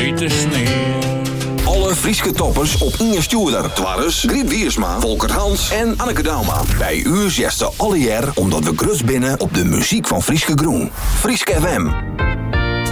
witte sneeuw. Alle Frieske toppers op Inge Stuurder, Twarres, Griet Wiersma, Volker Hans en Anneke Dauma. Bij u zegt ze alle jaar omdat we grus binnen op de muziek van Frieske Groen. Frieske FM.